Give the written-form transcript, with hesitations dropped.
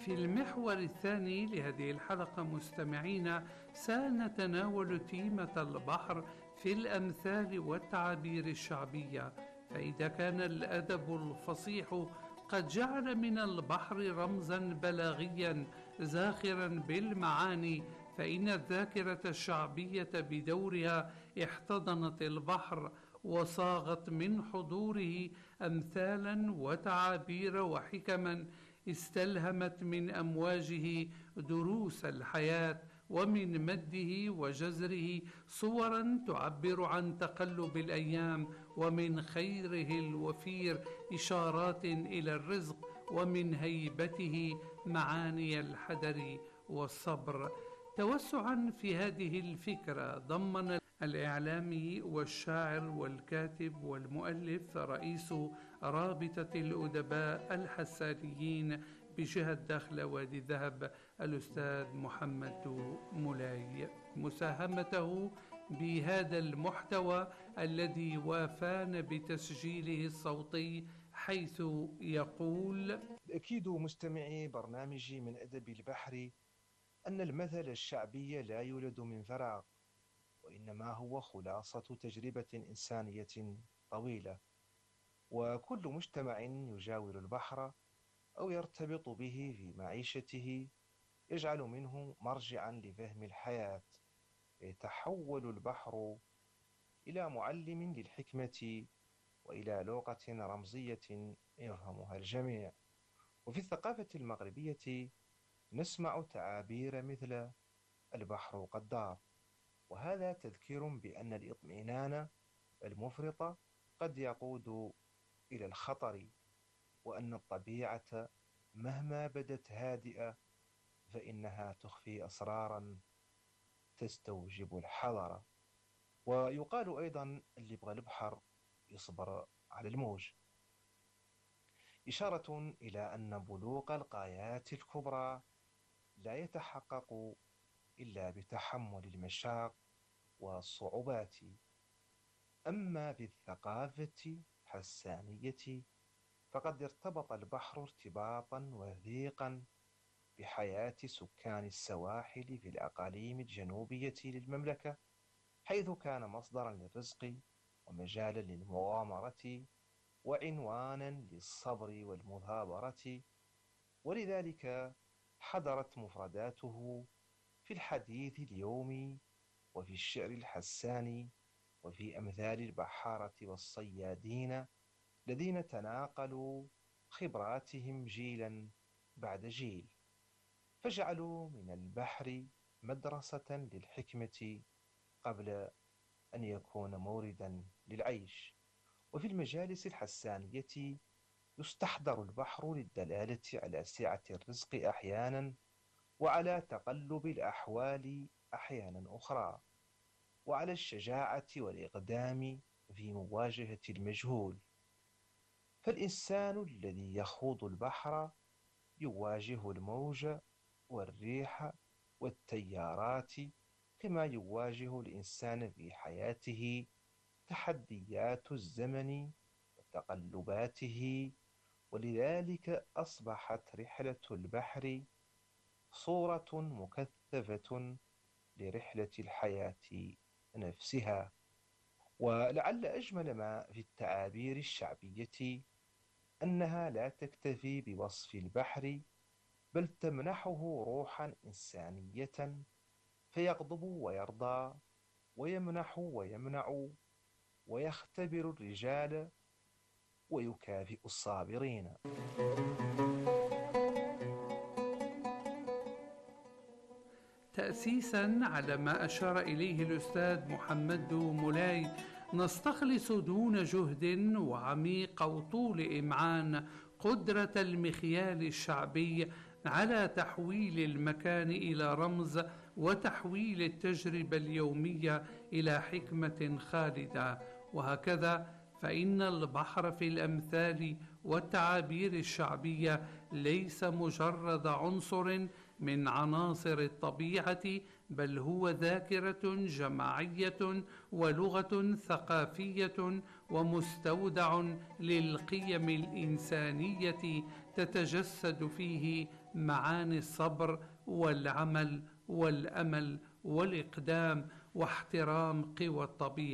في المحور الثاني لهذه الحلقة مستمعينا سنتناول تيمة البحر في الأمثال والتعابير الشعبية. فإذا كان الأدب الفصيح قد جعل من البحر رمزا بلاغيا زاخرا بالمعاني، فإن الذاكرة الشعبية بدورها احتضنت البحر وصاغت من حضوره أمثالا وتعابير وحكما استلهمت من أمواجه دروس الحياة، ومن مده وجزره صورا تعبر عن تقلب الأيام، ومن خيره الوفير إشارات إلى الرزق، ومن هيبته معاني الحذر والصبر. توسعا في هذه الفكرة ضمن الإعلامي والشاعر والكاتب والمؤلف رئيس رابطة الأدباء الحسانيين بجهة داخل وادي الذهب الأستاذ محمد مولاي مساهمته بهذا المحتوى الذي وافانا بتسجيله الصوتي، حيث يقول: أكيد مستمعي برنامج من أدب البحر أن المثل الشعبي لا يولد من فراغ، وإنما هو خلاصة تجربة إنسانية طويلة، وكل مجتمع يجاور البحر أو يرتبط به في معيشته يجعل منه مرجعا لفهم الحياة، يتحول البحر إلى معلم للحكمة وإلى لغة رمزية يفهمها الجميع. وفي الثقافة المغربية نسمع تعابير مثل البحر غدار، وهذا تذكير بأن الإطمئنان المفرط قد يقود إلى الخطر، وأن الطبيعة مهما بدت هادئة فإنها تخفي أسرارا تستوجب الحذر. ويقال أيضا اللي يبغى البحر يصبر على الموج، إشارة إلى أن بلوغ الغايات الكبرى لا يتحقق إلا بتحمل المشاق والصعوبات. أما بالثقافة الحسانية فقد ارتبط البحر ارتباطا وثيقا بحياة سكان السواحل في الأقاليم الجنوبية للمملكة، حيث كان مصدرا للرزق ومجالا للمغامرة وعنوانا للصبر والمثابرة، ولذلك حضرت مفرداته في الحديث اليومي وفي الشعر الحساني وفي أمثال البحارة والصيادين الذين تناقلوا خبراتهم جيلا بعد جيل، فجعلوا من البحر مدرسة للحكمة قبل أن يكون موردا للعيش. وفي المجالس الحسانية يستحضر البحر للدلالة على سعة الرزق أحيانا، وعلى تقلب الأحوال أحيانا أخرى، وعلى الشجاعة والإقدام في مواجهة المجهول. فالإنسان الذي يخوض البحر يواجه الموج والريح والتيارات كما يواجه الإنسان في حياته تحديات الزمن وتقلباته، ولذلك أصبحت رحلة البحر صورة مكثفة لرحلة الحياة نفسها. ولعل أجمل ما في التعابير الشعبية أنها لا تكتفي بوصف البحر، بل تمنحه روحا إنسانية فيغضب ويرضى، ويمنح ويمنع، ويختبر الرجال ويكافئ الصابرين. تأسيسا على ما أشار إليه الأستاذ محمد مولاي، نستخلص دون جهد وعميق أو طول إمعان قدرة المخيال الشعبي على تحويل المكان إلى رمز، وتحويل التجربة اليومية إلى حكمة خالدة. وهكذا فإن البحر في الأمثال والتعابير الشعبية ليس مجرد عنصر من عناصر الطبيعة، بل هو ذاكرة جماعية ولغة ثقافية ومستودع للقيم الإنسانية تتجسد فيه معاني الصبر والعمل والأمل والإقدام واحترام قوى الطبيعة.